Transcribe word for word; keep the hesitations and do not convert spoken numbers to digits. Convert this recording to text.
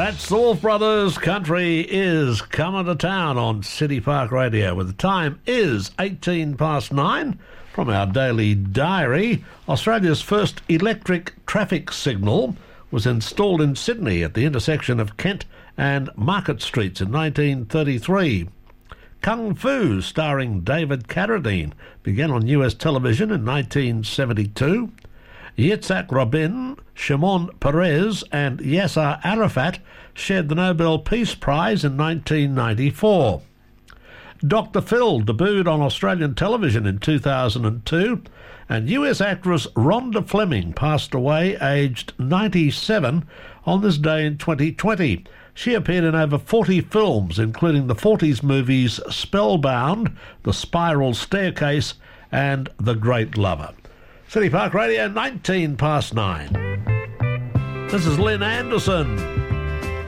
That's the Wolf Brothers. Country is coming to town on City Park Radio, where the time is eighteen past nine. From our daily diary, Australia's first electric traffic signal was installed in Sydney at the intersection of Kent and Market Streets in nineteen thirty-three. Kung Fu, starring David Carradine, began on U S television in nineteen seventy-two. Yitzhak Rabin, Shimon Peres and Yasser Arafat shared the Nobel Peace Prize in nineteen ninety-four. Doctor Phil debuted on Australian television in two thousand two, and U S actress Rhonda Fleming passed away aged ninety-seven on this day in twenty twenty. She appeared in over forty films, including the forties movies Spellbound, The Spiral Staircase and The Great Lover. City Park Radio, nineteen past nine. This is Lynn Anderson.